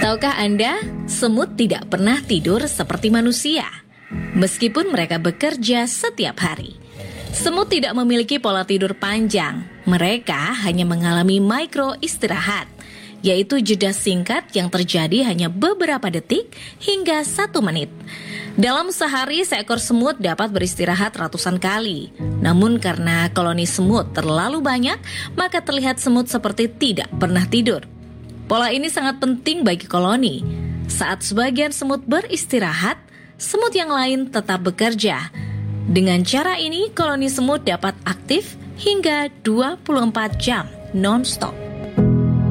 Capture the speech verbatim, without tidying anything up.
Tahukah Anda, semut tidak pernah tidur seperti manusia, meskipun mereka bekerja setiap hari. Semut tidak memiliki pola tidur panjang, mereka hanya mengalami micro istirahat, yaitu jeda singkat yang terjadi hanya beberapa detik hingga satu menit. Dalam sehari, seekor semut dapat beristirahat ratusan kali. Namun karena koloni semut terlalu banyak, maka terlihat semut seperti tidak pernah tidur. Pola ini sangat penting bagi koloni. Saat sebagian semut beristirahat, semut yang lain tetap bekerja. Dengan cara ini, koloni semut dapat aktif hingga dua puluh empat jam non-stop.